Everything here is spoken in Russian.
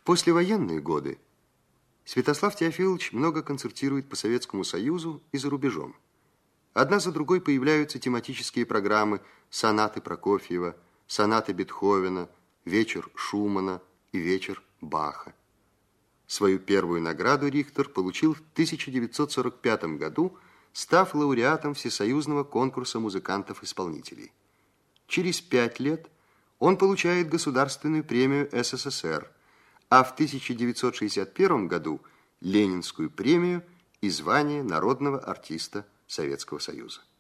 послевоенные годы Святослав Теофилович много концертирует по Советскому Союзу и за рубежом. Одна за другой появляются тематические программы «Сонаты Прокофьева», «Сонаты Бетховена», «Вечер Шумана» и «Вечер Баха». Свою первую награду Рихтер получил в 1945 году, став лауреатом Всесоюзного конкурса музыкантов-исполнителей. Через 5 лет он получает Государственную премию СССР, а в 1961 году Ленинскую премию и звание народного артиста Советского Союза.